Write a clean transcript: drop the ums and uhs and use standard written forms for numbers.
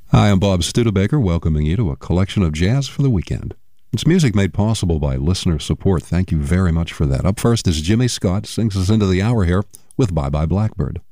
Hi, I'm Bob Studebaker, welcoming you to a collection of jazz for the weekend. It's music made possible by listener support. Thank you very much for that. Up first is Jimmy Scott, sings us into the hour here with Bye Bye Blackbird.